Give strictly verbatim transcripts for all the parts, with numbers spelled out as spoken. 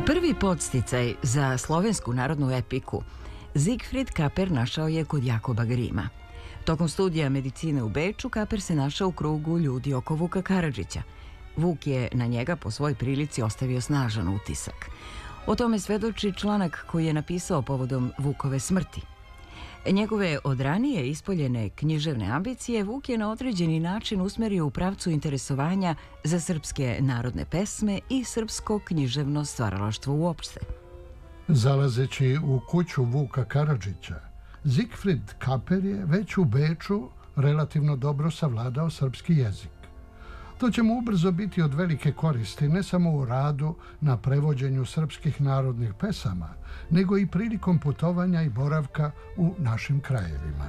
Prvi podsticaj za slovensku narodnu epiku Siegfried Kaper našao je kod Jakoba Grima. Tokom studija medicine u Beču Kaper se našao u krugu ljudi oko Vuka Karadžića. Vuk je na njega po svoj prilici ostavio snažan utisak. O tome svedoči članak koji je napisao povodom Vukove smrti. Njegove od ranije ispoljene književne ambicije Vuk je na određeni način usmerio u pravcu interesovanja za srpske narodne pesme i srpsko književno stvaralaštvo uopšte. Zalazeći u kuću Vuka Karadžića, Siegfried Kaper je već u Beču relativno dobro savladao srpski jezik. To će mu ubrzo biti od velike koristi ne samo u radu na prevođenju srpskih narodnih pesama, nego i prilikom putovanja i boravka u našim krajevima.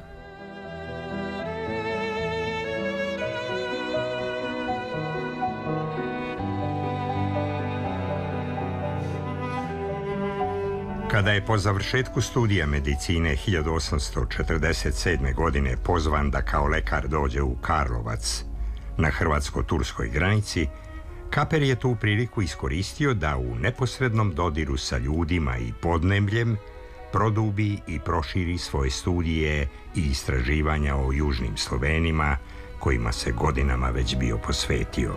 Kada je po završetku studija medicine hiljadu osamsto četrdeset sedme. godine pozvan da kao lekar dođe u Karlovac na hrvatsko-turskoj granici, Kaper je tu priliku iskoristio da u neposrednom dodiru sa ljudima i podnebljem produbi i proširi svoje studije i istraživanja o južnim Slovenima, kojima se godinama već bio posvetio.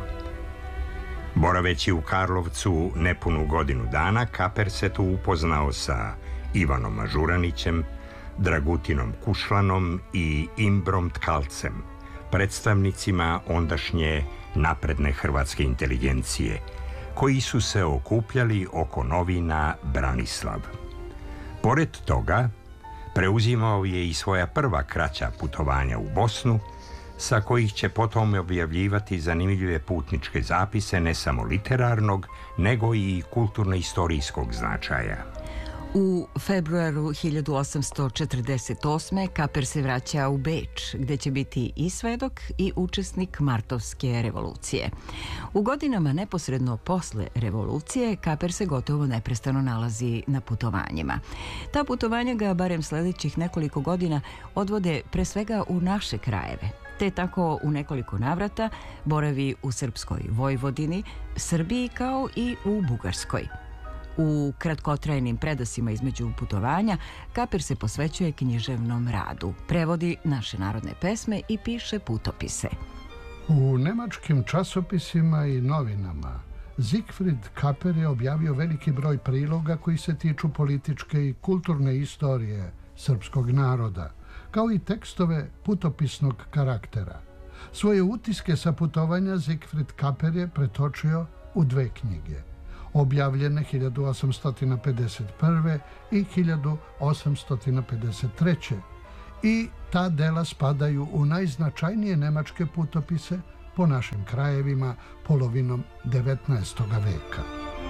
Boraveći u Karlovcu nepunu godinu dana, Kaper se tu upoznao sa Ivanom Mažuranićem, Dragutinom Kušlanom i Imbrom Tkalcem, predstavnicima ondašnje napredne hrvatske inteligencije, koji su se okupljali oko novina Branislav. Pored toga, preuzimao je i svoja prva kraća putovanja u Bosnu, sa kojih će potom objavljivati zanimljive putničke zapise ne samo literarnog, nego i kulturno-istorijskog značaja. U februaru hiljadu osamsto četrdeset osme. Kaper se vraća u Beč, gde će biti i svedok i učesnik Martovske revolucije. U godinama neposredno posle revolucije Kaper se gotovo neprestano nalazi na putovanjima. Ta putovanja ga, barem sledećih nekoliko godina, odvode pre svega u naše krajeve, te tako u nekoliko navrata boravi u srpskoj Vojvodini, Srbiji kao i u Bugarskoj. U kratkotrajnim predasima između putovanja Kaper se posvećuje književnom radu, prevodi naše narodne pesme i piše putopise. U nemačkim časopisima i novinama Siegfried Kaper je objavio veliki broj priloga koji se tiču političke i kulturne istorije srpskog naroda, kao i tekstove putopisnog karaktera. Svoje utiske sa putovanja Siegfried Kaper je pretočio u dve knjige, objavljene hiljadu osamsto pedeset prve. i hiljadu osamsto pedeset treće. I ta dela spadaju u najznačajnije nemačke putopise po našim krajevima polovinom devetnaestog veka.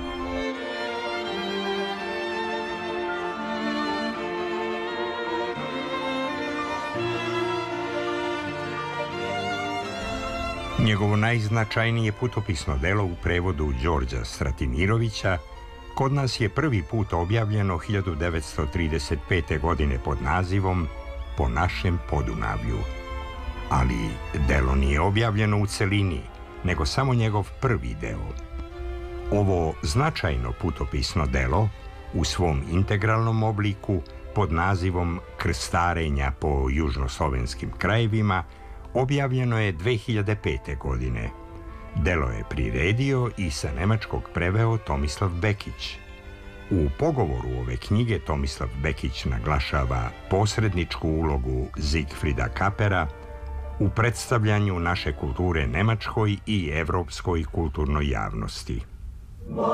Njegovo najznačajnije putopisno delo u prevodu Đorđa Stratimirovića kod nas je prvi put objavljeno hiljadu devetsto trideset pete. godine pod nazivom Po našem Podunavlju. Ali delo nije objavljeno u celini, nego samo njegov prvi deo. Ovo značajno putopisno delo u svom integralnom obliku pod nazivom Krstarenja po južnoslovenskim krajevima objavljeno je dve hiljade pete. godine. Delo je priredio i sa nemačkog preveo Tomislav Bekić. U pogovoru ove knjige Tomislav Bekić naglašava posredničku ulogu Siegfrieda Kapera u predstavljanju naše kulture nemačkoj i evropskoj kulturnoj javnosti.